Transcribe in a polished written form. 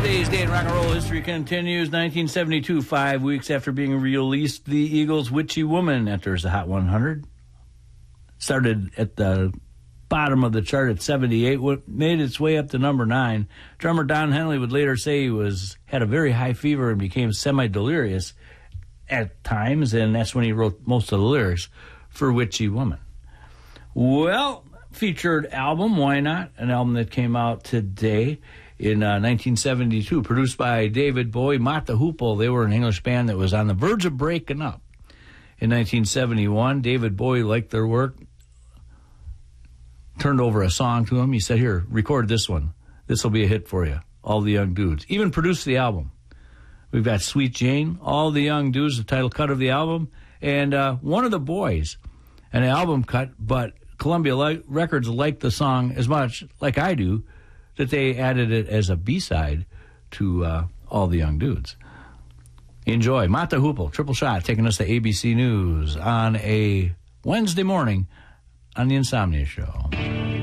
Today's day in rock and roll history continues. 1972, 5 weeks after being released, the Eagles' Witchy Woman enters the Hot 100. Started at the bottom of the chart at 78, made its way up to number 9. Drummer Don Henley would later say he had a very high fever and became semi-delirious at times, and that's when he wrote most of the lyrics for Witchy Woman. Well, featured album, why not? An album that came out today in 1972, produced by David Bowie, Mott the Hoople. They were an English band that was on the verge of breaking up. In 1971, David Bowie liked their work, turned over a song to him. He said, here, record this one. This will be a hit for you, All the Young Dudes. Even produced the album. We've got Sweet Jane, All the Young Dudes, the title cut of the album, and One of the Boys, an album cut, but Columbia Records liked the song as much, like I do, that they added it as a B-side to All the Young Dudes. Enjoy. Mott the Hoople, Triple Shot, taking us to ABC News on a Wednesday morning on The Insomnia Show.